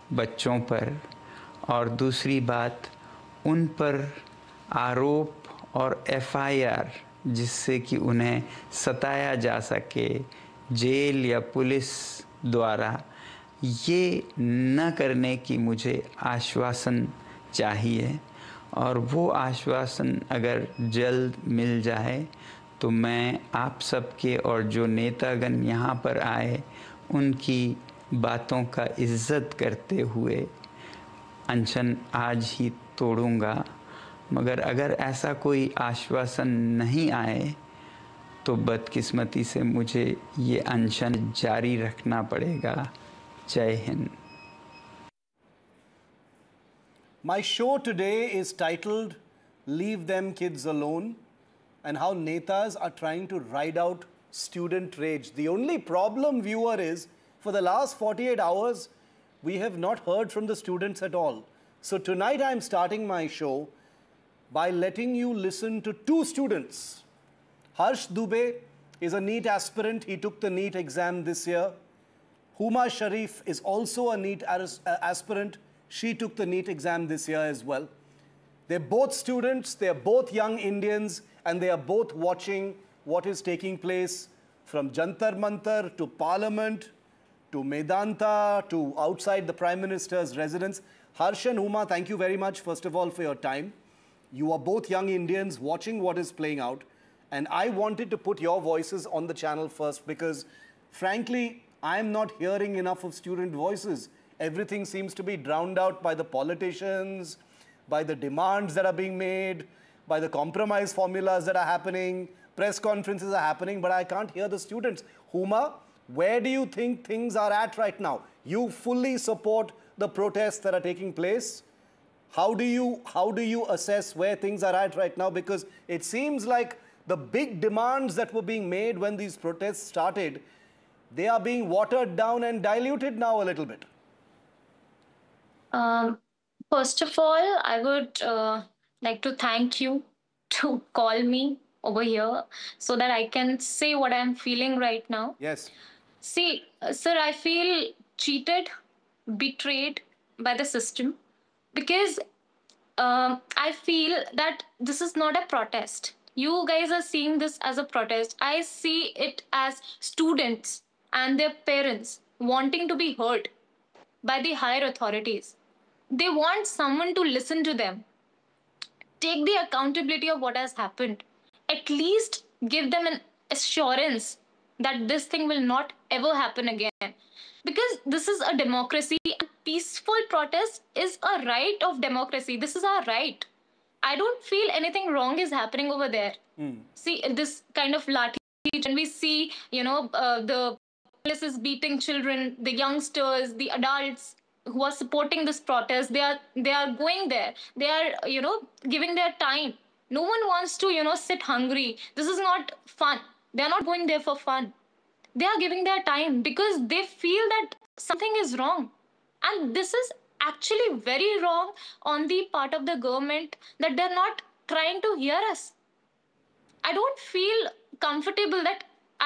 बच्चों पर, और दूसरी बात उन पर आरोप और एफआईआर जिससे कि उन्हें सताया जा सके जेल या पुलिस द्वारा, ये न करने की मुझे आश्वासन चाहिए। और वो आश्वासन अगर जल्द मिल जाए तो मैं आप सबके और जो नेतागण यहाँ पर आए उनकी बातों का इज़्ज़त करते हुए अनशन आज ही तोड़ूंगा। मगर अगर ऐसा कोई आश्वासन नहीं आए तो बदकिस्मती से मुझे ये अनशन जारी रखना पड़ेगा। जय Hind. My show today is titled Leave Them Kids Alone, and how netas are trying to ride out student rage. The only problem, viewer, is for the last 48 hours, we have not heard from the students at all. So tonight I'm starting my show by letting you listen to two students. Harsh Dubey is a NEET aspirant. He took the NEET exam this year. Huma Sharif is also a NEET aspirant. She took the NEET exam this year as well. They're both students, they're both young Indians, and they are both watching what is taking place from Jantar Mantar to Parliament to Medanta to outside the Prime Minister's residence. Harsh and Huma, thank you very much, first of all, for your time. You are both young Indians watching what is playing out. And I wanted to put your voices on the channel first because, frankly, I'm not hearing enough of student voices. Everything seems to be drowned out by the politicians, by the demands that are being made, by the compromise formulas that are happening. Press conferences are happening, but I can't hear the students. Huma, where do you think things are at right now? You fully support the protests that are taking place. How do you assess where things are at right now? Because it seems like the big demands that were being made when these protests started, they are being watered down and diluted now a little bit. First of all, I would like to thank you to call me over here so that I can say what I'm feeling right now. Yes. See, sir, I feel cheated, betrayed by the system because I feel that this is not a protest. You guys are seeing this as a protest. I see it as students and their parents wanting to be heard by the higher authorities. They want someone to listen to them, take the accountability of what has happened, at least give them an assurance that this thing will not ever happen again. Because this is a democracy, and peaceful protest is a right of democracy. This is our right. I don't feel anything wrong is happening over there. See, this kind of lathi, and we see, the police is beating children, the youngsters, the adults who are supporting this protest. They are going there. They are, giving their time. No one wants to, sit hungry. This is not fun. They are not going there for fun. They are giving their time because they feel that something is wrong. And this is actually very wrong on the part of the government, that they're not trying to hear us. I don't feel comfortable that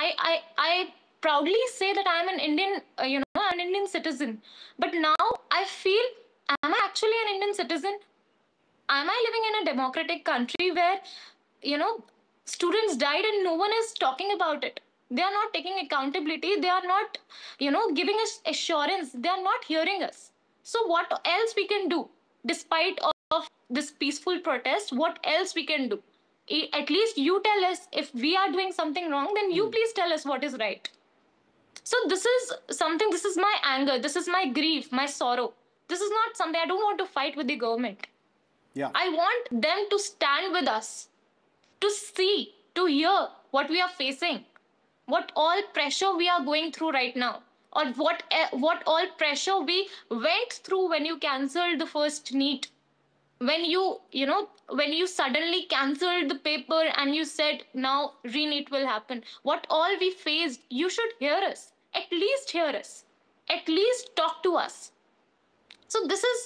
I proudly say that I'm an Indian, I'm an Indian citizen. But now I feel, am I actually an Indian citizen? Am I living in a democratic country where, students died and no one is talking about it? They are not taking accountability. They are not, giving us assurance. They are not hearing us. So what else we can do? Despite of this peaceful protest, what else we can do? At least you tell us if we are doing something wrong, then you please tell us what is right. So this is something, this is my anger, this is my grief, my sorrow. This is not something, I don't want to fight with the government. Yeah. I want them to stand with us, to see, to hear what we are facing, what all pressure we are going through right now, or what all pressure we went through when you cancelled the first NEET. When when you suddenly cancelled the paper and you said now re-NEET will happen, what all we faced, you should hear us. At least hear us. At least talk to us. So this is,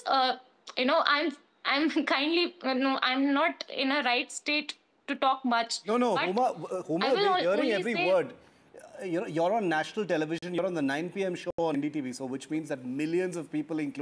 I'm kindly, I'm not in a right state to talk much. No, Huma, we're hearing every word. You're on national television. You're on the 9 p.m. show on NDTV, so which means that millions of people, including